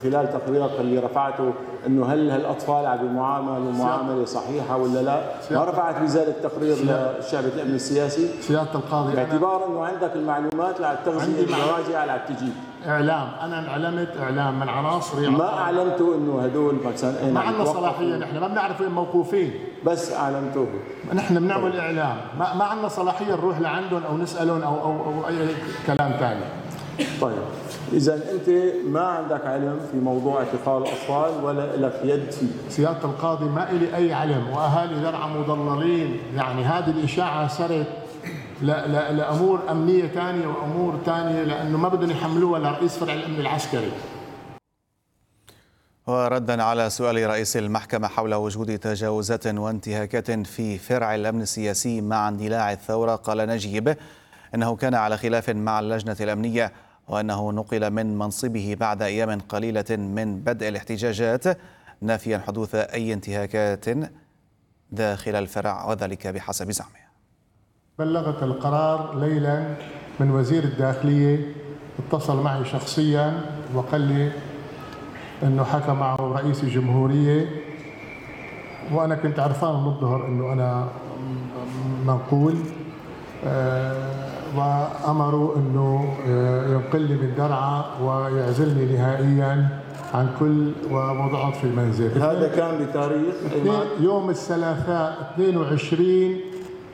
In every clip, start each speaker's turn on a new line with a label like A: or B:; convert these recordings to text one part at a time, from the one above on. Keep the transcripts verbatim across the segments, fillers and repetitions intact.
A: خلال تقريرك اللي رفعته انه هل هالاطفال عم بيعاملوا معامله صحيحه ولا لا؟ ما رفعت بذلك تقرير لشعبة الامن السياسي؟
B: سياده القاضي
A: باعتبار انه عندك المعلومات للتغذيه المراجع اللي عم تجيب.
B: اعلام، انا اعلمت اعلام من عناصري.
A: ما اعلمتوا انه هدول مثلا
B: ما عندنا صلاحيه، نحن ما بنعرف وين موقوفين،
A: بس اعلمتوه.
B: نحن بنعمل اعلام، ما, ما عندنا صلاحيه نروح لعندهم او نسالهم او او, أو اي كلام ثاني.
A: طيب إذا أنت ما عندك علم في موضوع اعتقال الأطفال ولا لك يد فيه؟
B: سيادة القاضي ما إلي أي علم، وأهالي درعا مضللين، يعني هذه الإشاعة صارت لأمور أمنية ثانية وأمور ثانية، لأنه ما بدهم يحملوها لرئيس فرع الأمن العسكري.
C: وردا على سؤال رئيس المحكمة حول وجود تجاوزات وانتهاكات في فرع الأمن السياسي مع اندلاع الثورة، قال نجيب إنه كان على خلاف مع اللجنة الأمنية، وأنه نقل من منصبه بعد أيام قليلة من بدء الاحتجاجات، نافيا حدوث أي انتهاكات داخل الفرع، وذلك بحسب زعمه.
B: بلغت القرار ليلا من وزير الداخلية، اتصل معي شخصيا وقال لي أنه حكى معه رئيس الجمهورية، وأنا كنت عرفان من الظهر أنه أنا منقول، وأمروا أنه ينقلني من درعا ويعزلني نهائيا عن كل ووضعت في المنزل.
A: هذا كان بتاريخ
B: يوم الثلاثاء اثنين وعشرين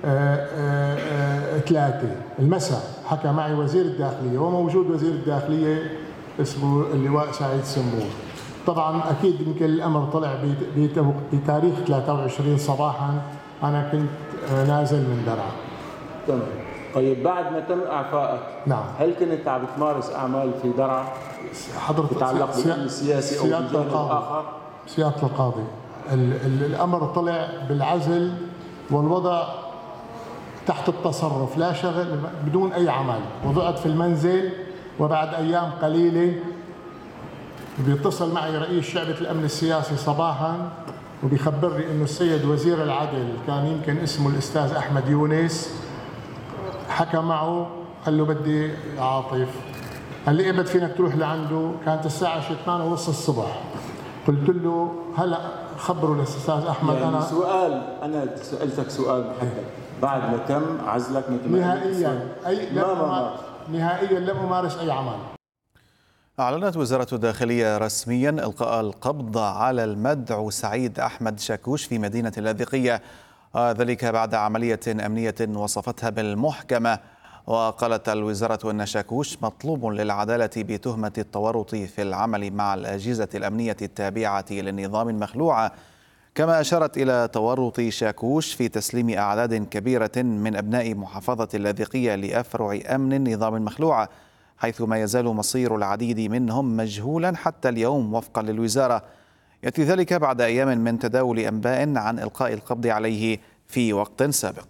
B: ثلاثة المساء، حكى معي وزير الداخلية، وموجود وزير الداخلية اسمه اللواء سعيد سمور. طبعا أكيد يمكن الأمر طلع بتاريخ ثلاثة وعشرين صباحا، أنا كنت نازل من درعا.
A: تمام. طيب بعد ما تم إعفائك،
B: نعم،
A: هل كنت عم تمارس أعمال في درعا
B: حضرتك
A: تتعلق بالأمن السياسي أو بالجانب الآخر؟
B: سيادة القاضي، الأمر طلع بالعزل والوضع تحت التصرف، لا شغل بدون أي عمل، وضعت في المنزل، وبعد أيام قليلة بيتصل معي رئيس شعبة الأمن السياسي صباحا وبيخبرني إنه السيد وزير العدل، كان يمكن اسمه الأستاذ أحمد يونس، حكى معه قال له بدي عاطف، قال لي ابد فينك تروح لعنده. كانت الساعة ثمانية ونص الصبح، قلت له هلا خبروا الاستاذ احمد.
A: يعني
B: انا
A: سؤال، انا سالتك سؤال محدد، بعد ما تم عزلك مثل
B: نهائيا اي لم أمارس نهائيا لم امارس اي عمل.
C: أعلنت وزارة الداخلية رسميا إلقاء القبض على المدعو سعيد أحمد شاكوش في مدينة اللاذقية، ذلك بعد عملية أمنية وصفتها بالمحكمة. وقالت الوزارة أن شاكوش مطلوب للعدالة بتهمة التورط في العمل مع الأجهزة الأمنية التابعة للنظام المخلوع، كما أشارت إلى تورط شاكوش في تسليم أعداد كبيرة من أبناء محافظة اللاذقية لأفرع أمن النظام المخلوع، حيث ما يزال مصير العديد منهم مجهولا حتى اليوم وفقا للوزارة. يأتي ذلك بعد أيام من تداول أنباء عن إلقاء القبض عليه في وقت سابق.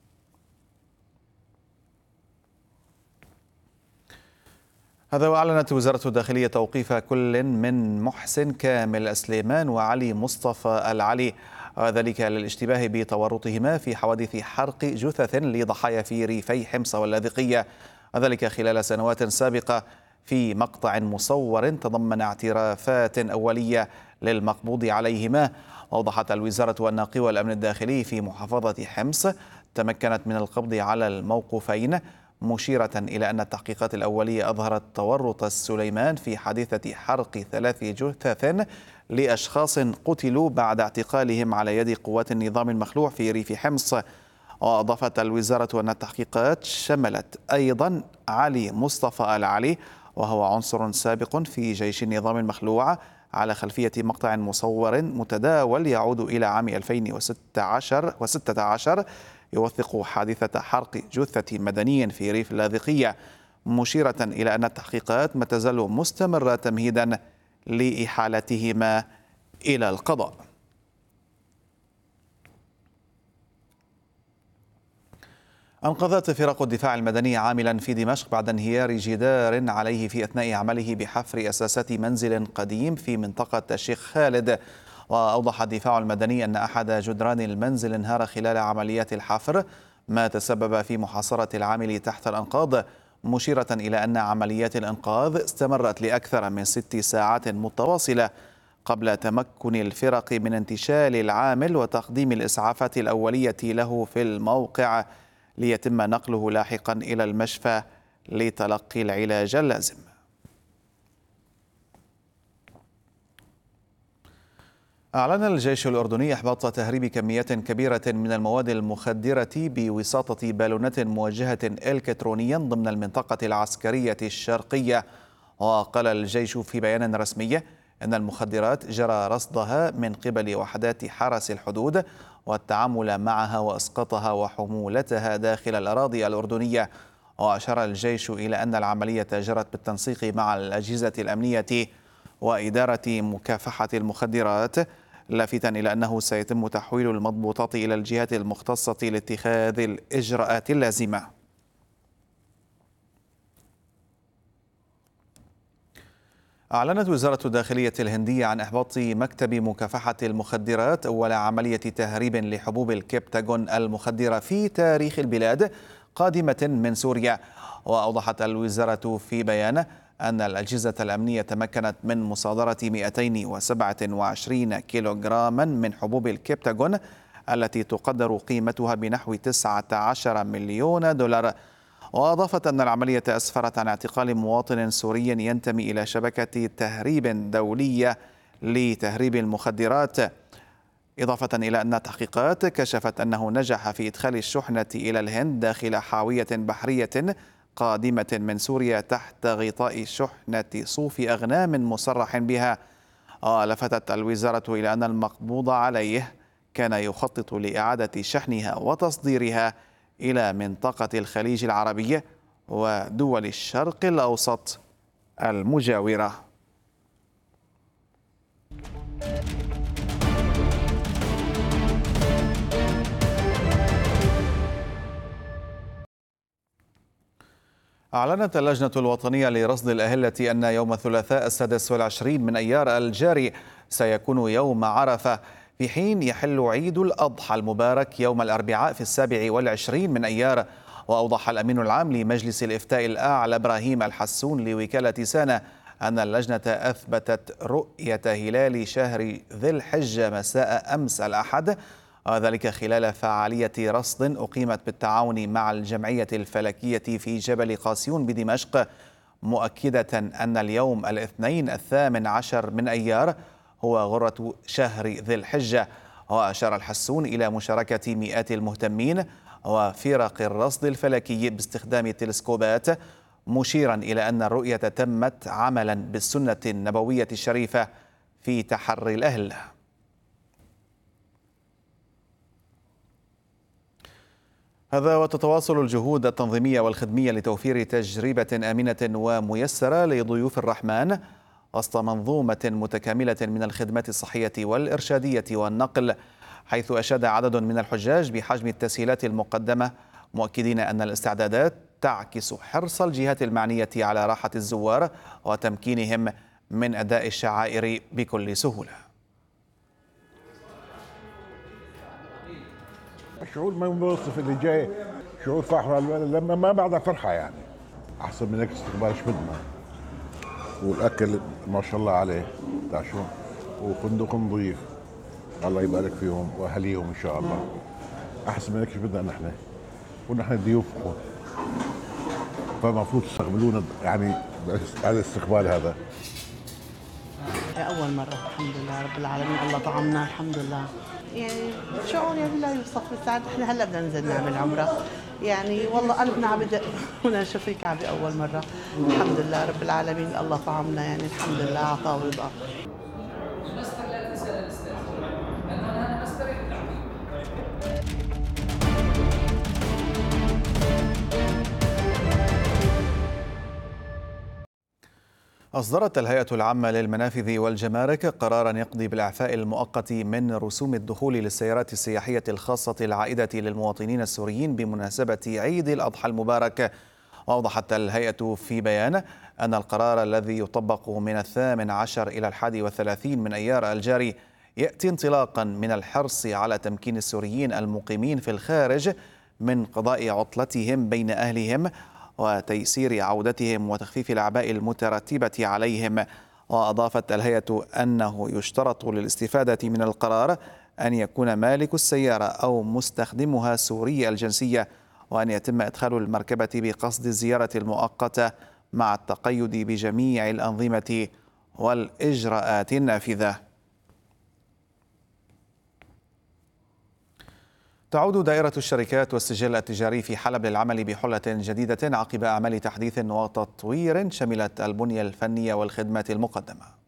C: هذا وأعلنت وزارة الداخلية توقيف كل من محسن كامل سليمان وعلي مصطفى العلي، وذلك للاشتباه بتورطهما في حوادث حرق جثث لضحايا في ريفي حمص واللاذقية، وذلك خلال سنوات سابقة، في مقطع مصور تضمن اعترافات أولية للمقبوض عليهما. وأوضحت الوزارة أن قوى الأمن الداخلي في محافظة حمص تمكنت من القبض على الموقوفين، مشيرة إلى أن التحقيقات الأولية أظهرت تورط السليمان في حادثة حرق ثلاث جثث لأشخاص قتلوا بعد اعتقالهم على يد قوات النظام المخلوع في ريف حمص. وأضافت الوزارة أن التحقيقات شملت أيضا علي مصطفى العلي، وهو عنصر سابق في جيش النظام المخلوع، على خلفية مقطع مصور متداول يعود إلى عام ألفين وستة عشر يوثق حادثة حرق جثة مدني في ريف اللاذقية، مشيرة إلى أن التحقيقات ما تزال مستمرة تمهيدا لإحالتهما إلى القضاء. أنقذت فرق الدفاع المدني عاملا في دمشق بعد انهيار جدار عليه في أثناء عمله بحفر أساسات منزل قديم في منطقة الشيخ خالد. وأوضح الدفاع المدني أن أحد جدران المنزل انهار خلال عمليات الحفر، ما تسبب في محاصرة العامل تحت الأنقاض. مشيرة إلى أن عمليات الإنقاذ استمرت لأكثر من ست ساعات متواصلة قبل تمكن الفرق من انتشال العامل وتقديم الإسعافات الأولية له في الموقع ليتم نقله لاحقا إلى المشفى لتلقي العلاج اللازم. أعلن الجيش الأردني إحباط تهريب كميات كبيرة من المواد المخدرة بواسطة بالونات موجهة إلكترونيا ضمن المنطقة العسكرية الشرقية. وقال الجيش في بيان رسمي أن المخدرات جرى رصدها من قبل وحدات حرس الحدود والتعامل معها وإسقاطها وحمولتها داخل الأراضي الأردنية. وأشار الجيش إلى أن العملية جرت بالتنسيق مع الأجهزة الأمنية وإدارة مكافحة المخدرات، لافتا إلى أنه سيتم تحويل المضبوطات إلى الجهات المختصة لاتخاذ الإجراءات اللازمة. أعلنت وزارة الداخلية الهندية عن إحباط مكتب مكافحة المخدرات أول عملية تهريب لحبوب الكبتاغون المخدرة في تاريخ البلاد قادمة من سوريا. وأوضحت الوزارة في بيان أن الأجهزة الأمنية تمكنت من مصادرة مئتين وسبعة وعشرين كيلوغراما من حبوب الكبتاغون التي تقدر قيمتها بنحو تسعة عشر مليون دولار. وأضافت أن العملية أسفرت عن اعتقال مواطن سوري ينتمي إلى شبكة تهريب دولية لتهريب المخدرات، إضافة إلى أن التحقيقات كشفت أنه نجح في إدخال الشحنة إلى الهند داخل حاوية بحرية قادمة من سوريا تحت غطاء شحنة صوف أغنام مصرح بها. لفتت الوزارة إلى أن المقبوض عليه كان يخطط لإعادة شحنها وتصديرها إلى منطقة الخليج العربي ودول الشرق الأوسط المجاورة. أعلنت اللجنة الوطنية لرصد الأهلة أن يوم الثلاثاء السادس والعشرين من أيار الجاري سيكون يوم عرفة، في حين يحل عيد الأضحى المبارك يوم الأربعاء في السابع والعشرين من أيار. وأوضح الأمين العام لمجلس الإفتاء الأعلى إبراهيم الحسون لوكالة سانا أن اللجنة أثبتت رؤية هلال شهر ذي الحجة مساء أمس الأحد، وذلك خلال فعالية رصد أقيمت بالتعاون مع الجمعية الفلكية في جبل قاسيون بدمشق، مؤكدة أن اليوم الاثنين الثامن عشر من أيار هو غرة شهر ذي الحجة. وأشار الحسون إلى مشاركة مئات المهتمين وفرق الرصد الفلكي باستخدام التلسكوبات، مشيرا إلى أن الرؤية تمت عملا بالسنة النبوية الشريفة في تحري الأهل. هذا وتتواصل الجهود التنظيمية والخدمية لتوفير تجربة آمنة وميسرة لضيوف الرحمن وسط منظومة متكاملة من الخدمات الصحية والإرشادية والنقل، حيث أشاد عدد من الحجاج بحجم التسهيلات المقدمة، مؤكدين أن الاستعدادات تعكس حرص الجهات المعنية على راحة الزوار وتمكينهم من أداء الشعائر بكل سهولة.
D: شعور ما بوصف اللي جاي، شعور فرحة لما ما بعدها فرحة، يعني أحسن من هيك استقبال ايش بدنا، والأكل ما شاء الله عليه تعشون، وفندق نظيف الله يبارك فيهم وأهليهم إن شاء الله. أحسن من هيك ايش بدنا نحن، ونحن ضيوفكم، فالمفروض تستقبلونا يعني على الاستقبال هذا.
E: أول مرة الحمد لله رب العالمين، الله طعمنا الحمد لله، يعني شعور يعني لا يوصف بالسعادة. احنا هلا بدنا ننزل نعمل عمرة، يعني والله قلبنا عم بدق ونشوف الكعبة أول مرة. الحمد لله رب العالمين، الله طعمنا يعني الحمد لله عطاء ورضا.
C: أصدرت الهيئة العامة للمنافذ والجمارك قرارا يقضي بالإعفاء المؤقت من رسوم الدخول للسيارات السياحية الخاصة العائدة للمواطنين السوريين بمناسبة عيد الأضحى المبارك. وأوضحت الهيئة في بيان أن القرار الذي يطبق من الثامن عشر إلى الحادي والثلاثين من أيار الجاري يأتي انطلاقا من الحرص على تمكين السوريين المقيمين في الخارج من قضاء عطلتهم بين أهلهم، وتيسير عودتهم وتخفيف الأعباء المترتبة عليهم. وأضافت الهيئة أنه يشترط للاستفادة من القرار أن يكون مالك السيارة أو مستخدمها سوري الجنسية، وأن يتم إدخال المركبة بقصد الزيارة المؤقتة مع التقيد بجميع الأنظمة والإجراءات النافذة. تعود دائرة الشركات والسجل التجاري في حلب للعمل بحلة جديدة عقب أعمال تحديث وتطوير شملت البنية الفنية والخدمات المقدمة.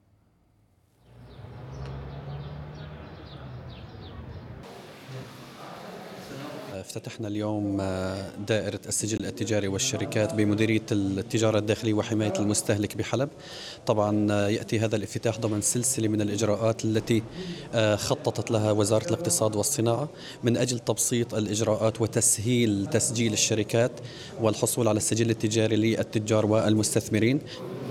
F: افتتحنا اليوم دائرة السجل التجاري والشركات بمديرية التجارة الداخلية وحماية المستهلك بحلب. طبعا يأتي هذا الافتتاح ضمن سلسلة من الإجراءات التي خططت لها وزارة الاقتصاد والصناعة من أجل تبسيط الإجراءات وتسهيل تسجيل الشركات والحصول على السجل التجاري للتجار والمستثمرين.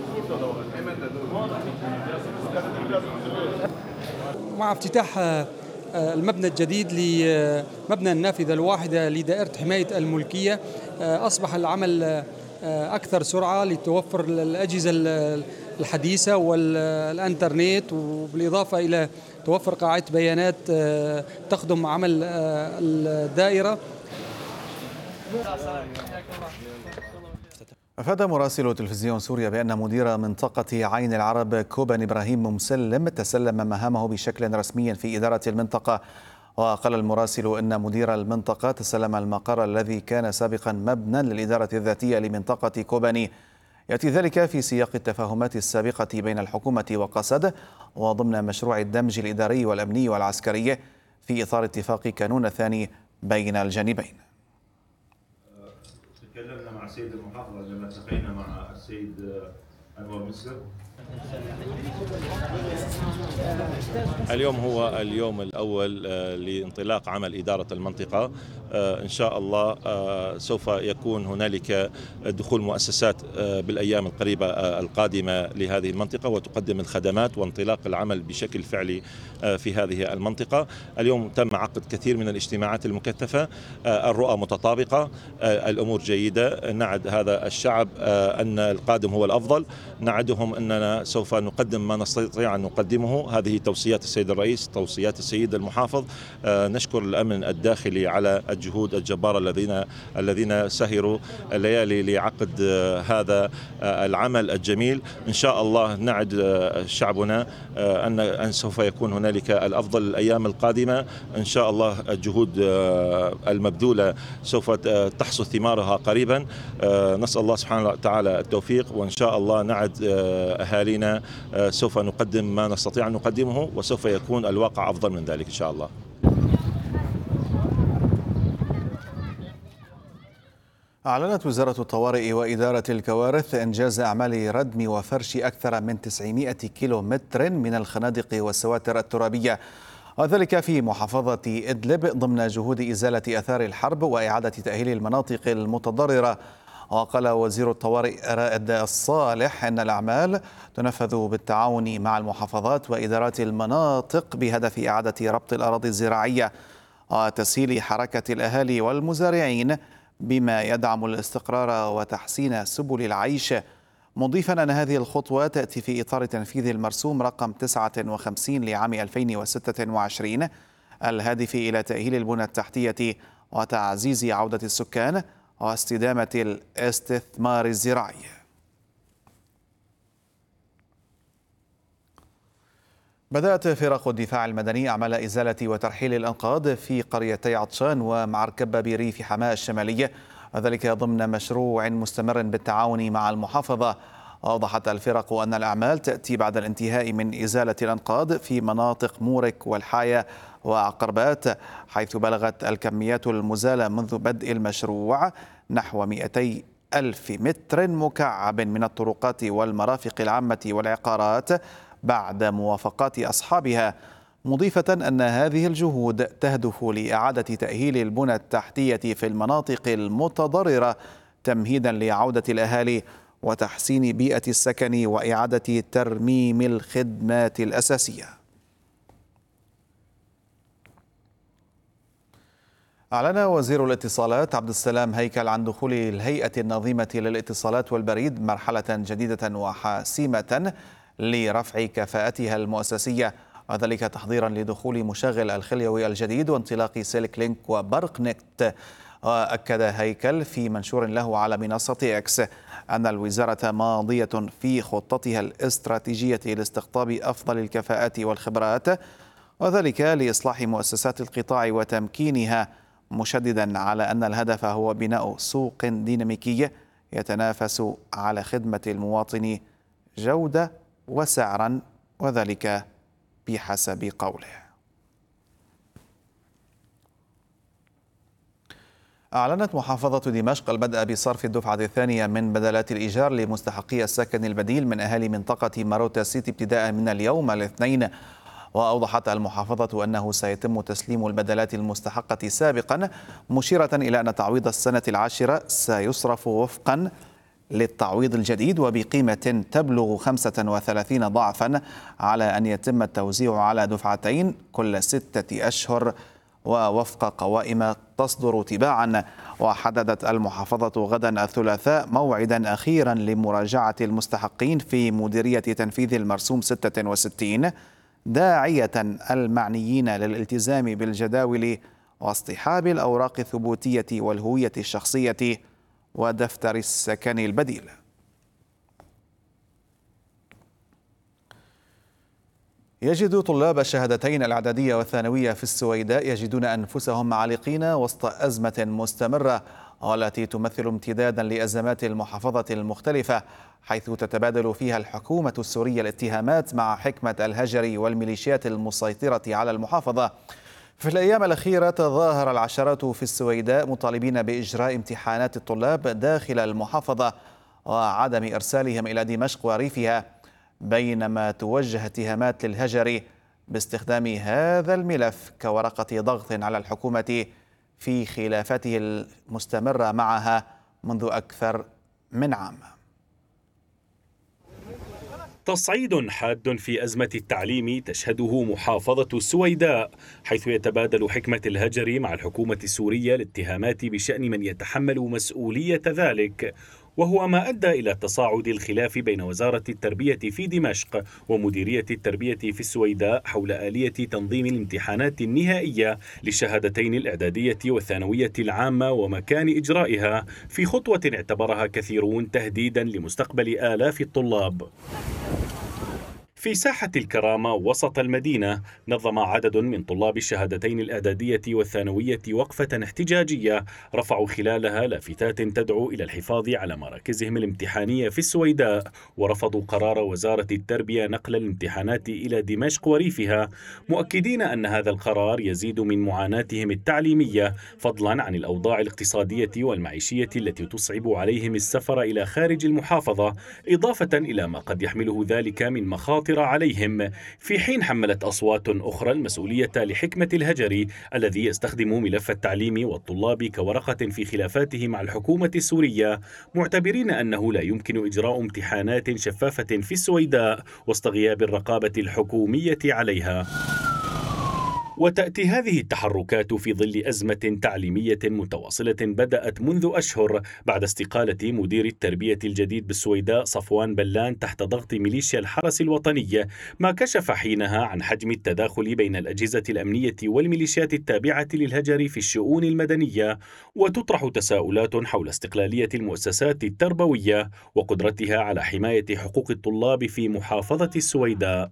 G: مع افتتاح المبنى الجديد لمبنى النافذة الواحدة لدائرة حماية الملكية، أصبح العمل أكثر سرعة لتوفر الأجهزة الحديثة والإنترنت، وبالإضافة إلى توفر قاعدة بيانات تخدم عمل الدائرة.
C: أفاد مراسل تلفزيون سوريا بأن مدير منطقة عين العرب كوبان إبراهيم مسلم تسلم مهامه بشكل رسمي في إدارة المنطقة. وقال المراسل أن مدير المنطقة تسلم المقر الذي كان سابقا مبنى للإدارة الذاتية لمنطقة كوباني. يأتي ذلك في سياق التفاهمات السابقة بين الحكومة وقسد وضمن مشروع الدمج الإداري والأمني والعسكري في إطار اتفاق كانون الثاني بين الجانبين.
H: تكلمنا مع السيد المحافظ لما التقينا مع السيد أنور مصر. اليوم هو اليوم الأول لانطلاق عمل إدارة المنطقة. إن شاء الله سوف يكون هنالك دخول مؤسسات بالأيام القريبة القادمة لهذه المنطقة وتقدم الخدمات وانطلاق العمل بشكل فعلي في هذه المنطقة. اليوم تم عقد كثير من الاجتماعات المكثفة، الرؤى متطابقة، الأمور جيدة. نعد هذا الشعب أن القادم هو الأفضل، نعدهم أننا سوف نقدم ما نستطيع أن نقدمه. هذه توصيات السيد الرئيس، توصيات السيد المحافظ. نشكر الأمن الداخلي على الجهود الجبارة الذين الذين سهروا الليالي لعقد هذا العمل الجميل. إن شاء الله نعد شعبنا أن أن سوف يكون هنالك الأفضل الأيام القادمة. إن شاء الله الجهود المبذولة سوف تحصد ثمارها قريبا. نسأل الله سبحانه وتعالى التوفيق، وإن شاء الله نعد أهالينا سوف نقدم ما نستطيع أن نقدمه، وسوف يكون الواقع أفضل من ذلك إن شاء الله.
C: أعلنت وزارة الطوارئ وإدارة الكوارث إنجاز أعمال ردم وفرش أكثر من تسعمائة كيلو متر من الخنادق والسواتر الترابية، وذلك في محافظة إدلب ضمن جهود إزالة آثار الحرب وإعادة تأهيل المناطق المتضررة. وقال وزير الطوارئ رائد الصالح أن الأعمال تنفذ بالتعاون مع المحافظات وإدارات المناطق بهدف إعادة ربط الأراضي الزراعية وتسهيل حركة الأهالي والمزارعين بما يدعم الاستقرار وتحسين سبل العيش، مضيفا أن هذه الخطوة تأتي في إطار تنفيذ المرسوم رقم تسعة وخمسين لعام ألفين وستة وعشرين الهادف إلى تأهيل البنى التحتية وتعزيز عودة السكان واستدامة الاستثمار الزراعي. بدأت فرق الدفاع المدني أعمال إزالة وترحيل الأنقاض في قريتي عطشان ومعركب بريف حماة الشمالية، وذلك ضمن مشروع مستمر بالتعاون مع المحافظة. أوضحت الفرق أن الأعمال تأتي بعد الانتهاء من إزالة الأنقاض في مناطق مورك والحاية وعقربات، حيث بلغت الكميات المزالة منذ بدء المشروع نحو مئتي ألف متر مكعب من الطرقات والمرافق العامة والعقارات بعد موافقات أصحابها، مضيفة أن هذه الجهود تهدف لإعادة تأهيل البنى التحتية في المناطق المتضررة تمهيدا لعودة الأهالي وتحسين بيئة السكن وإعادة ترميم الخدمات الأساسية. أعلن وزير الاتصالات عبد السلام هيكل عن دخول الهيئة النظيمة للاتصالات والبريد مرحلة جديدة وحاسمة لرفع كفاءتها المؤسسية، وذلك تحضيرا لدخول مشغل الخليوي الجديد وانطلاق سيلك لينك وبرق نت. وأكد هيكل في منشور له على منصة إكس أن الوزارة ماضية في خطتها الاستراتيجية لاستقطاب أفضل الكفاءات والخبرات، وذلك لإصلاح مؤسسات القطاع وتمكينها، مشددا على أن الهدف هو بناء سوق ديناميكي يتنافس على خدمة المواطن جودة وسعرا، وذلك بحسب قوله. أعلنت محافظة دمشق البدء بصرف الدفعة الثانية من بدلات الإيجار لمستحقي السكن البديل من أهالي منطقة ماروتا سيتي ابتداء من اليوم الاثنين. وأوضحت المحافظة أنه سيتم تسليم البدلات المستحقة سابقا، مشيرة إلى أن تعويض السنة العاشرة سيصرف وفقا للتعويض الجديد وبقيمة تبلغ خمسة وثلاثين ضعفا، على أن يتم التوزيع على دفعتين كل ستة أشهر ووفق قوائم تصدر تباعا. وحددت المحافظة غدا الثلاثاء موعدا أخيرا لمراجعة المستحقين في مديرية تنفيذ المرسوم ستة وستين، داعية المعنيين للالتزام بالجداول واصطحاب الأوراق الثبوتية والهوية الشخصية ودفتر السكن البديل. يجد طلاب الشهادتين الإعدادية والثانوية في السويداء يجدون أنفسهم عالقين وسط أزمة مستمرة، والتي تمثل امتدادا لأزمات المحافظة المختلفة، حيث تتبادل فيها الحكومة السورية الاتهامات مع حكمة الهجر والميليشيات المسيطرة على المحافظة. في الأيام الأخيرة تظاهر العشرات في السويداء مطالبين بإجراء امتحانات الطلاب داخل المحافظة وعدم إرسالهم إلى دمشق وريفها، بينما توجه اتهامات للهجر باستخدام هذا الملف كورقة ضغط على الحكومة في خلافاته المستمرة معها منذ أكثر من عام.
I: تصعيد حاد في أزمة التعليم تشهده محافظة السويداء، حيث يتبادل حكمة الهجر مع الحكومة السورية الاتهامات بشأن من يتحمل مسؤولية ذلك، وهو ما أدى إلى تصاعد الخلاف بين وزارة التربية في دمشق ومديرية التربية في السويداء حول آلية تنظيم الامتحانات النهائية للشهادتين الإعدادية والثانوية العامة ومكان إجرائها، في خطوة اعتبرها كثيرون تهديدا لمستقبل آلاف الطلاب. في ساحة الكرامة وسط المدينة نظم عدد من طلاب الشهادتين الإعدادية والثانوية وقفة احتجاجية رفعوا خلالها لافتات تدعو إلى الحفاظ على مراكزهم الامتحانية في السويداء، ورفضوا قرار وزارة التربية نقل الامتحانات إلى دمشق وريفها، مؤكدين أن هذا القرار يزيد من معاناتهم التعليمية، فضلا عن الأوضاع الاقتصادية والمعيشية التي تصعب عليهم السفر إلى خارج المحافظة، إضافة إلى ما قد يحمله ذلك من مخاطر عليهم، في حين حملت أصوات أخرى المسؤولية لحكمة الهجري الذي يستخدم ملف التعليم والطلاب كورقة في خلافاته مع الحكومة السورية، معتبرين أنه لا يمكن إجراء امتحانات شفافة في السويداء وسط غياب الرقابة الحكومية عليها. وتأتي هذه التحركات في ظل أزمة تعليمية متواصلة بدأت منذ أشهر بعد استقالة مدير التربية الجديد بالسويداء صفوان بلان تحت ضغط ميليشيا الحرس الوطني، ما كشف حينها عن حجم التداخل بين الأجهزة الأمنية والميليشيات التابعة للهجر في الشؤون المدنية، وتطرح تساؤلات حول استقلالية المؤسسات التربوية وقدرتها على حماية حقوق الطلاب في محافظة السويداء.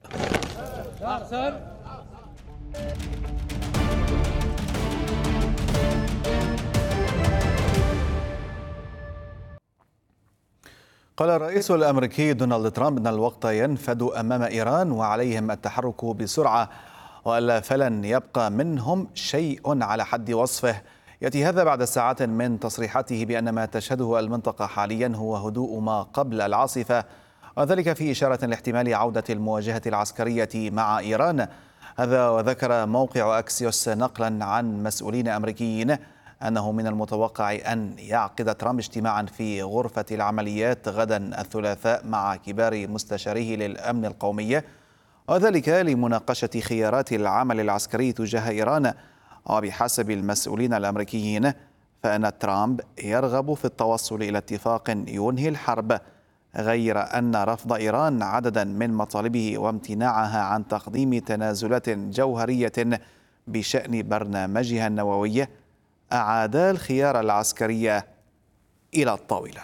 C: قال الرئيس الأمريكي دونالد ترامب أن الوقت ينفد أمام إيران وعليهم التحرك بسرعة، وألا فلن يبقى منهم شيء على حد وصفه. يأتي هذا بعد ساعات من تصريحاته بأن ما تشهده المنطقة حاليا هو هدوء ما قبل العاصفة، وذلك في إشارة لاحتمال عودة المواجهة العسكرية مع إيران. هذا وذكر موقع أكسيوس نقلا عن مسؤولين أمريكيين أنه من المتوقع أن يعقد ترامب اجتماعا في غرفة العمليات غدا الثلاثاء مع كبار مستشاريه للأمن القومي، وذلك لمناقشة خيارات العمل العسكري تجاه إيران. وبحسب المسؤولين الأمريكيين فإن ترامب يرغب في التوصل إلى اتفاق ينهي الحرب، غير أن رفض إيران عددا من مطالبه وامتناعها عن تقديم تنازلات جوهرية بشأن برنامجها النووي أعاد الخيار العسكري إلى الطاولة.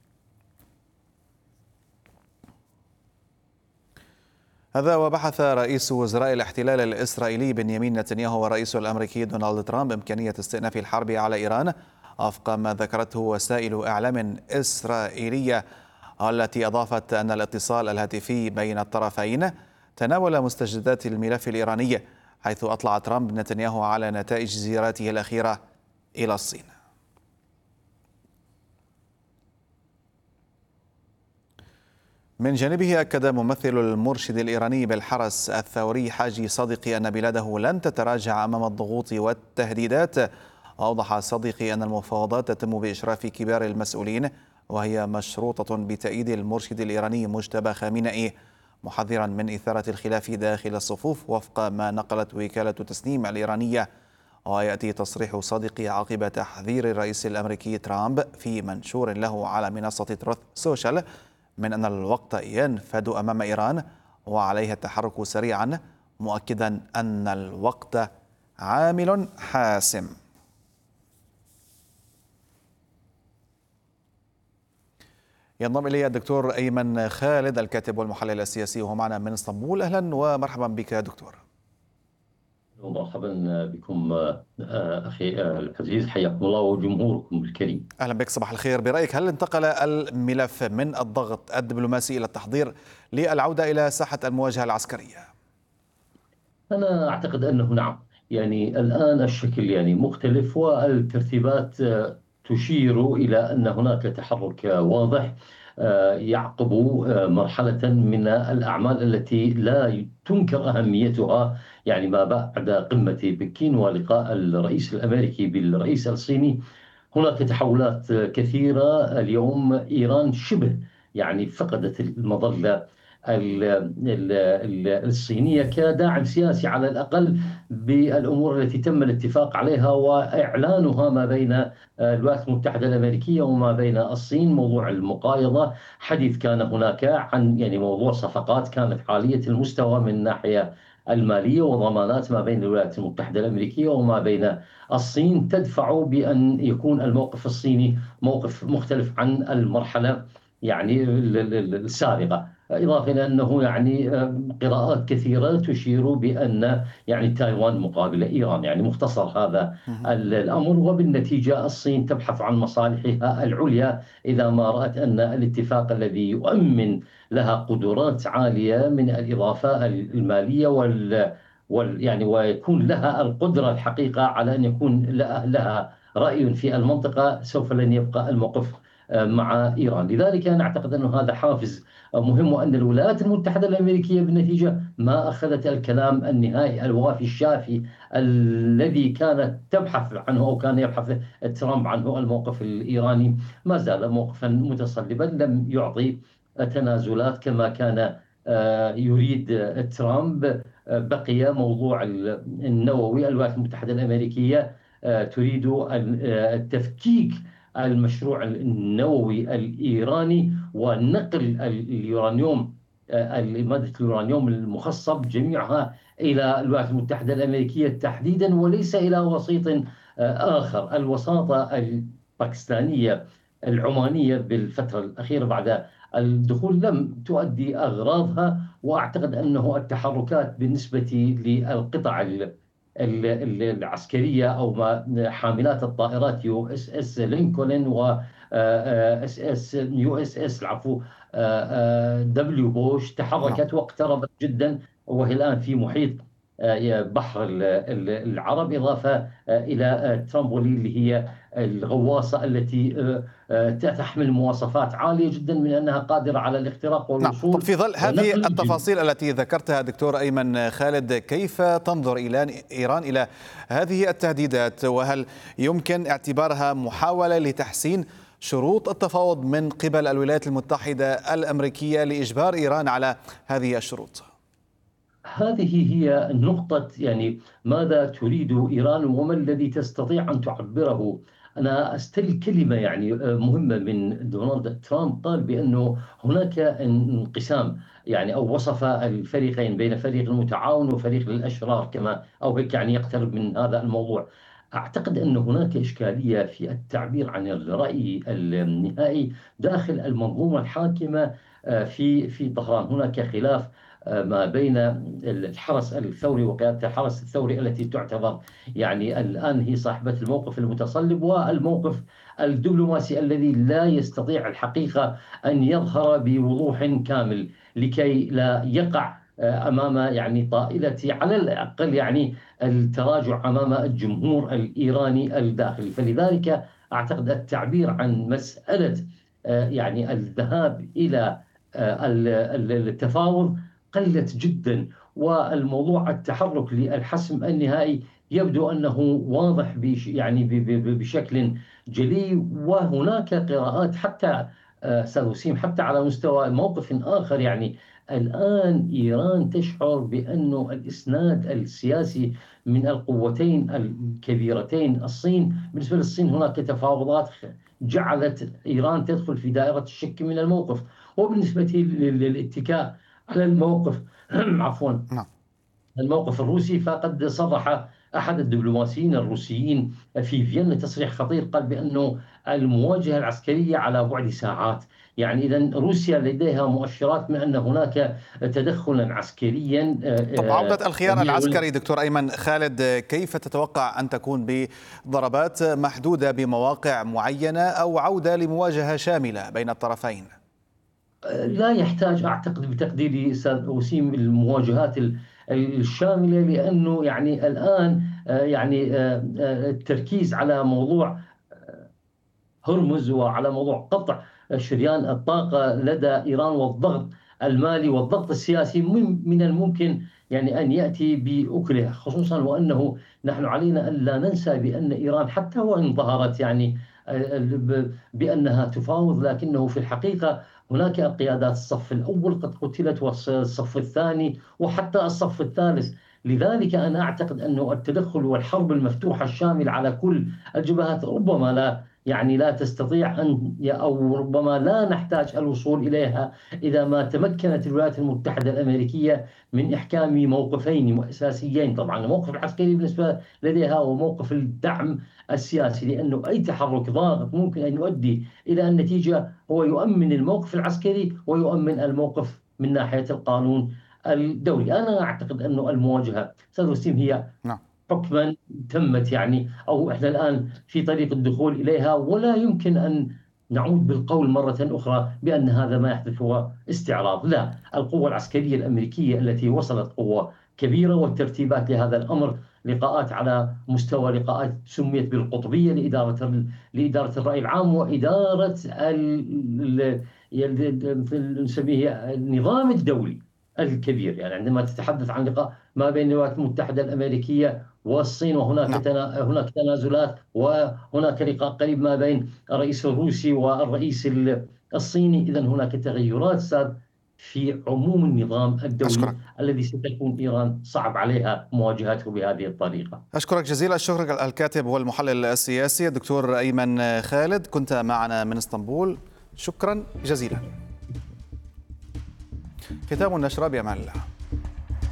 C: هذا وبحث رئيس وزراء الاحتلال الإسرائيلي بنيامين نتنياهو والرئيس الأمريكي دونالد ترامب إمكانية استئناف الحرب على إيران وفق ما ذكرته وسائل إعلام إسرائيلية، التي أضافت أن الاتصال الهاتفي بين الطرفين تناول مستجدات الملف الإيراني، حيث أطلع ترامب نتنياهو على نتائج زيارته الأخيرة إلى الصين. من جانبه أكد ممثل المرشد الإيراني بالحرس الثوري حاجي صديقي أن بلاده لن تتراجع أمام الضغوط والتهديدات. أوضح صديقي أن المفاوضات تتم بإشراف كبار المسؤولين وهي مشروطة بتأييد المرشد الإيراني مجتبى خامنئي، محذرا من إثارة الخلاف داخل الصفوف وفق ما نقلت وكالة تسنيم الإيرانية. ويأتي تصريح صديقي عقب تحذير الرئيس الأمريكي ترامب في منشور له على منصة تروث سوشيال من أن الوقت ينفد أمام إيران وعليها التحرك سريعا، مؤكدا أن الوقت عامل حاسم. ينضم إلي الدكتور أيمن خالد الكاتب والمحلل السياسي وهو معنا من اسطنبول. أهلا ومرحبا بك دكتور.
J: مرحبا بكم أخي العزيز، حياكم الله وجمهوركم الكريم.
C: أهلا بك، صباح الخير. برأيك هل انتقل الملف من الضغط الدبلوماسي إلى التحضير للعودة إلى ساحة المواجهة العسكرية؟
J: أنا أعتقد أنه نعم، يعني الآن الشكل يعني مختلف والترتيبات تشير إلى أن هناك تحرك واضح يعقب مرحلة من الأعمال التي لا تنكر أهميتها، يعني ما بعد قمة بكين ولقاء الرئيس الأمريكي بالرئيس الصيني. هناك تحولات كثيرة اليوم. إيران شبه يعني فقدت المظلة الصينية كداعم سياسي على الأقل بالأمور التي تم الاتفاق عليها وإعلانها ما بين الولايات المتحدة الأمريكية وما بين الصين. موضوع المقايضة، حديث كان هناك عن يعني موضوع صفقات كانت عالية المستوى من الناحية المالية وضمانات ما بين الولايات المتحدة الأمريكية وما بين الصين تدفع بأن يكون الموقف الصيني موقف مختلف عن المرحلة يعني السابقة. إضافة إلى أنه يعني قراءات كثيرة تشير بأن يعني تايوان مقابل إيران، يعني مختصر هذا الأمر، وبالنتيجة الصين تبحث عن مصالحها العليا إذا ما رأت أن الاتفاق الذي يؤمن لها قدرات عالية من الإضافة المالية وال وال يعني ويكون لها القدرة الحقيقة على أن يكون لها رأي في المنطقة، سوف لن يبقى الموقف مع إيران. لذلك أنا أعتقد أن هذا حافز مهم، وأن الولايات المتحدة الأمريكية بالنتيجة ما أخذت الكلام النهائي الوافي الشافي الذي كانت تبحث عنه أو كان يبحث ترامب عنه. الموقف الإيراني ما زال موقفا متصلبا، لم يعطي تنازلات كما كان يريد ترامب. بقي موضوع النووي. الولايات المتحدة الأمريكية تريد التفكيك المشروع النووي الإيراني ونقل اليورانيوم مادة اليورانيوم المخصب جميعها إلى الولايات المتحدة الأمريكية تحديدا وليس إلى وسيط آخر. الوساطة الباكستانية العمانية بالفترة الأخيرة بعد الدخول لم تؤدي أغراضها، وأعتقد أنه التحركات بالنسبة للقطع العسكرية أو ما حاملات الطائرات يو اس اس لينكولن و اس اس يو اس اس العفو دبليو بوش تحركت واقتربت جدا، وهي الآن في محيط بحر العرب، إضافة إلى ترامبولي اللي هي الغواصة التي تحمل مواصفات عالية جدا من أنها قادرة على الاختراق والوصول.
C: نعم. في ظل هذه التفاصيل التي ذكرتها دكتور أيمن خالد، كيف تنظر إيران إلى هذه التهديدات، وهل يمكن اعتبارها محاولة لتحسين شروط التفاوض من قبل الولايات المتحدة الأمريكية لإجبار إيران على هذه الشروط؟
J: هذه هي النقطة، يعني ماذا تريد إيران وما الذي تستطيع أن تعبره. أنا أستل كلمة يعني مهمة من دونالد ترامب، قال بأنه هناك انقسام، يعني أو وصف الفريقين بين فريق المتعاون وفريق الأشرار كما أو هيك، يعني يقترب من هذا الموضوع. أعتقد أن هناك إشكالية في التعبير عن الرأي النهائي داخل المنظومة الحاكمة في في طهران. هناك خلاف ما بين الحرس الثوري وقيادة الحرس الثوري التي تعتبر يعني الآن هي صاحبة الموقف المتصلب، والموقف الدبلوماسي الذي لا يستطيع الحقيقة أن يظهر بوضوح كامل لكي لا يقع أمام يعني طائلة على الأقل يعني التراجع أمام الجمهور الإيراني الداخلي. فلذلك أعتقد التعبير عن مسألة يعني الذهاب إلى التفاوض قلت جدا، والموضوع التحرك للحسم النهائي يبدو أنه واضح بش يعني بشكل جلي. وهناك قراءات حتى أستاذ وسيم حتى على مستوى موقف آخر، يعني الآن إيران تشعر بأنه الإسناد السياسي من القوتين الكبيرتين، الصين بالنسبة للصين هناك تفاوضات جعلت إيران تدخل في دائرة الشك من الموقف، وبالنسبة للاتكاء على الموقف عفوا الموقف الروسي، فقد صرح أحد الدبلوماسيين الروسيين في فيينا تصريح خطير، قال بأنه المواجهة العسكرية على بعد ساعات. يعني إذا روسيا لديها مؤشرات من أن هناك تدخلا عسكريا.
C: طب عودة الخيار العسكري دكتور أيمن خالد، كيف تتوقع أن تكون بضربات محدودة بمواقع معينة أو عودة لمواجهة شاملة بين الطرفين؟
J: لا يحتاج أعتقد بتقديري أستاذ وسيم المواجهات الشاملة، لأنه يعني الآن يعني التركيز على موضوع هرمز وعلى موضوع قطع شريان الطاقة لدى إيران والضغط المالي والضغط السياسي من الممكن يعني أن يأتي بأكله، خصوصا وأنه نحن علينا أن لا ننسى بأن إيران حتى وإن ظهرت يعني بأنها تفاوض، لكنه في الحقيقة هناك قيادات الصف الأول قد قتلت والصف الثاني وحتى الصف الثالث. لذلك أنا أعتقد أنه التدخل والحرب المفتوحة الشامل على كل الجبهات ربما لا يعني لا تستطيع أن أو ربما لا نحتاج الوصول إليها إذا ما تمكنت الولايات المتحدة الأمريكية من إحكام موقفين أساسيين. طبعا الموقف العسكري بالنسبة لديها وموقف الدعم السياسي، لأنه أي تحرك ضاغط ممكن أن يؤدي إلى النتيجة هو يؤمن الموقف العسكري ويؤمن الموقف من ناحية القانون الدولي. أنا أعتقد أنه المواجهة أستاذ وسيم هي نعم. حكما تمت يعني، أو إحنا الآن في طريق الدخول إليها، ولا يمكن أن نعود بالقول مرة أخرى بأن هذا ما يحدث هو استعراض. لا، القوة العسكرية الأمريكية التي وصلت قوة كبيرة، والترتيبات لهذا الأمر لقاءات على مستوى لقاءات سميت بالقطبية لإدارة لإدارة الرأي العام وإدارة نسميه النظام الدولي الكبير. يعني عندما تتحدث عن لقاء ما بين الولايات المتحدة الأمريكية والصين وهناك نعم. تنا... هناك تنازلات، وهناك لقاء قريب ما بين الرئيس الروسي والرئيس الصيني. إذن هناك تغيرات صار في عموم النظام الدولي أشكرك. الذي ستكون إيران صعب عليها مواجهته بهذه الطريقة.
C: أشكرك جزيل الشكر الكاتب والمحلل السياسي الدكتور أيمن خالد، كنت معنا من اسطنبول، شكرا جزيلا. ختام النشرة بأمان الله.